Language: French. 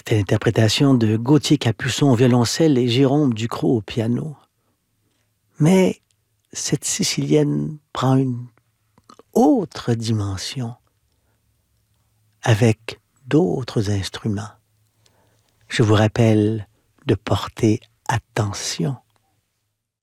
C'était l'interprétation de Gauthier Capuçon au violoncelle et Jérôme Ducrot au piano. Mais cette sicilienne prend une autre dimension avec d'autres instruments. Je vous rappelle de porter attention